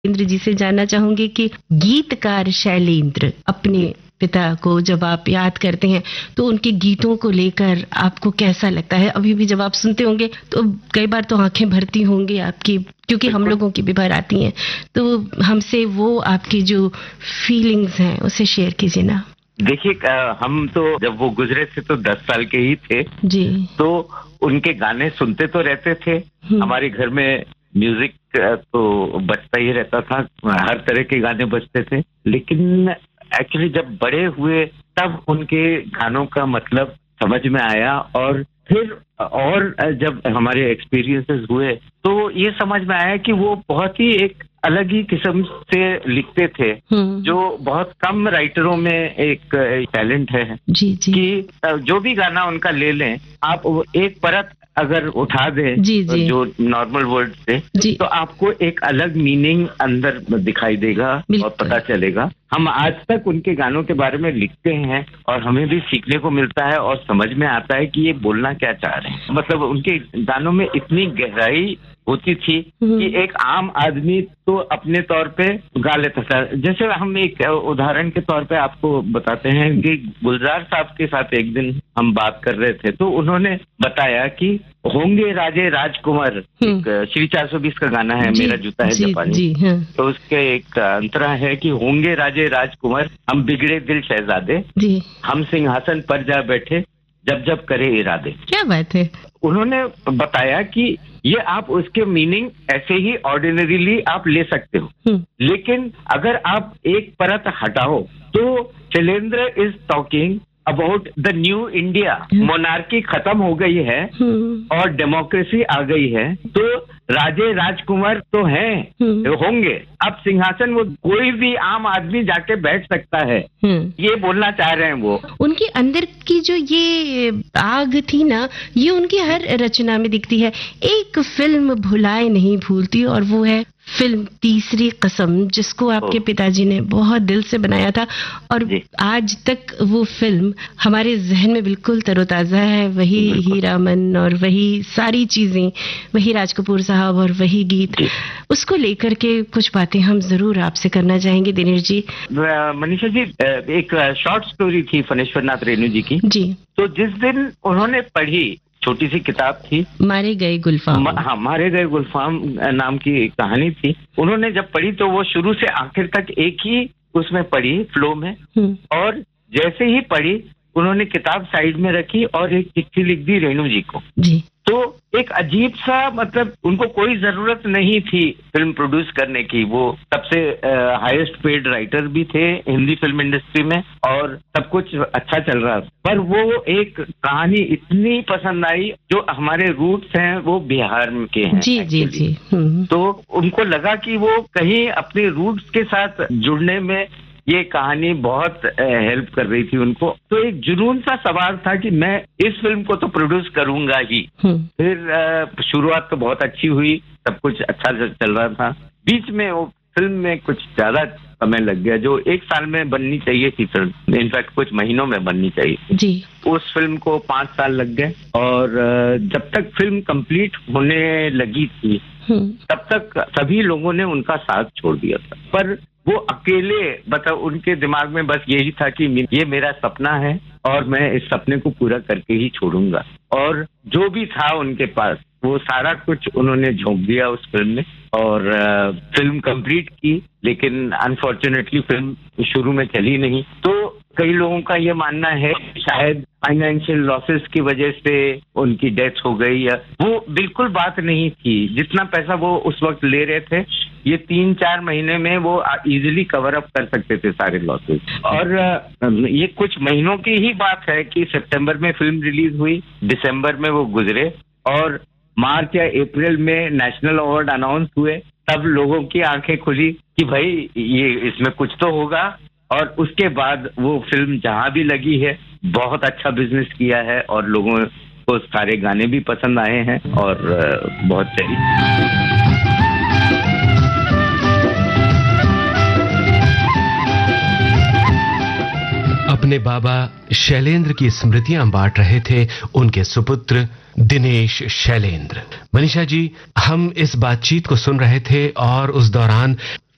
शैलेंद्र जी से जानना चाहूंगी कि गीतकार शैलेंद्र अपने पिता को जब आप याद करते हैं तो उनके गीतों को लेकर आपको कैसा लगता है? अभी भी जब आप सुनते होंगे तो कई बार तो आंखें भरती होंगी आपकी, क्योंकि हम लोगों की भी भर आती हैं। तो हमसे वो आपकी जो फीलिंग्स हैं उसे शेयर कीजिए ना। देखिए, हम तो जब वो गुजरे थे तो 10 साल के ही थे जी। तो उनके गाने सुनते तो रहते थे। हमारे घर में म्यूजिक तो बजता ही रहता था, हर तरह के गाने बजते थे। लेकिन एक्चुअली जब बड़े हुए तब उनके गानों का मतलब समझ में आया, और फिर और जब हमारे एक्सपीरियंसेस हुए तो ये समझ में आया कि वो बहुत ही एक अलग ही किस्म से लिखते थे, जो बहुत कम राइटरों में एक टैलेंट है। जी जी। कि जो भी गाना उनका ले लें आप, एक परत अगर उठा दें जी जी। जो नॉर्मल वर्ड से, तो आपको एक अलग मीनिंग अंदर दिखाई देगा और पता चलेगा। हम आज तक उनके गानों के बारे में लिखते हैं और हमें भी सीखने को मिलता है और समझ में आता है कि ये बोलना क्या चाह रहे हैं। मतलब उनके गानों में इतनी गहराई होती थी कि एक आम आदमी तो अपने तौर पे गा लेता था। जैसे हम एक उदाहरण के तौर पे आपको बताते हैं कि गुलजार साहब के साथ एक दिन हम बात कर रहे थे तो उन्होंने बताया कि होंगे राजे राजकुमार, श्री 420 का गाना है, मेरा जूता है जापानी, तो उसके एक अंतरा है कि होंगे राजे राजकुमार, हम बिगड़े दिल शहजादे, हम सिंहासन पर जा बैठे जब जब करे इरादे। क्या बात है। उन्होंने बताया कि ये आप उसके मीनिंग ऐसे ही ऑर्डिनरीली आप ले सकते हो, लेकिन अगर आप एक परत हटाओ तो Shailendra is talking about the new India. Monarchy खत्म हो गई है और डेमोक्रेसी आ गई है, तो राजे राजकुमार तो हैं, होंगे। अब सिंहासन वो कोई भी आम आदमी जाके बैठ सकता है, ये बोलना चाह रहे हैं वो। उनके अंदर की जो ये आग थी ना, ये उनकी हर रचना में दिखती है। एक फिल्म भुलाए नहीं भूलती, और वो है फिल्म तीसरी कसम, जिसको आपके पिताजी ने बहुत दिल से बनाया था, और आज तक वो फिल्म हमारे जहन में बिल्कुल तरोताजा है। वही हीरामन और वही सारी चीजें, वही राज कपूर साहब और वही गीत, उसको लेकर के कुछ बातें हम जरूर आपसे करना चाहेंगे दिनेश जी। मनीषा जी, एक शॉर्ट स्टोरी थी फणेश्वर नाथ रेणु जी की जी। तो जिस दिन उन्होंने पढ़ी, छोटी सी किताब थी, मारे गए गुलफाम। हाँ, मारे गए गुलफाम नाम की कहानी थी। उन्होंने जब पढ़ी तो वो शुरू से आखिर तक एक ही उसमें पढ़ी, फ्लो में, और जैसे ही पढ़ी उन्होंने किताब साइड में रखी और एक चिट्ठी लिख दी रेणु जी को। जी। तो एक अजीब सा, मतलब उनको कोई जरूरत नहीं थी फिल्म प्रोड्यूस करने की, वो सबसे हाईएस्ट पेड राइटर भी थे हिंदी फिल्म इंडस्ट्री में और सब कुछ अच्छा चल रहा, पर वो एक कहानी इतनी पसंद आई, जो हमारे रूट्स हैं वो बिहार के हैं। जी जी जी। तो उनको लगा कि वो कहीं अपने रूट्स के साथ जुड़ने में ये कहानी बहुत हेल्प कर रही थी उनको। तो एक जुनून सा सवाल था कि मैं इस फिल्म को तो प्रोड्यूस करूंगा ही। फिर शुरुआत तो बहुत अच्छी हुई, सब कुछ अच्छा चल रहा था। बीच में वो फिल्म में कुछ ज्यादा समय लग गया, जो 1 साल में बननी चाहिए थी फिल्म, इनफैक्ट कुछ महीनों में बननी चाहिए जी। उस फिल्म को 5 साल लग गए, और जब तक फिल्म कंप्लीट होने लगी थी तब तक सभी लोगों ने उनका साथ छोड़ दिया था। पर वो अकेले, मतलब उनके दिमाग में बस यही था कि ये मेरा सपना है और मैं इस सपने को पूरा करके ही छोड़ूंगा, और जो भी था उनके पास वो सारा कुछ उन्होंने झोंक दिया उस फिल्म में, और फिल्म कंप्लीट की। लेकिन अनफॉर्चुनेटली फिल्म शुरू में चली नहीं। तो कई लोगों का ये मानना है शायद फाइनेंशियल लॉसेस की वजह से उनकी डेथ हो गई, या वो बिल्कुल बात नहीं थी। जितना पैसा वो उस वक्त ले रहे थे, ये 3-4 महीने में वो इजीली कवर अप कर सकते थे सारे लॉसेस। और ये कुछ महीनों की ही बात है कि सितंबर में फिल्म रिलीज हुई, दिसंबर में वो गुजरे, और मार्च या अप्रैल में नेशनल अवार्ड अनाउंस हुए। तब लोगों की आंखें खुली कि भाई ये इसमें कुछ तो होगा, और उसके बाद वो फिल्म जहां भी लगी है बहुत अच्छा बिजनेस किया है, और लोगों को सारे गाने भी पसंद आए हैं और बहुत सही। अपने बाबा शैलेंद्र की स्मृतियां बांट रहे थे उनके सुपुत्र दिनेश शैलेंद्र। मनीषा जी, हम इस बातचीत को सुन रहे थे और उस दौरान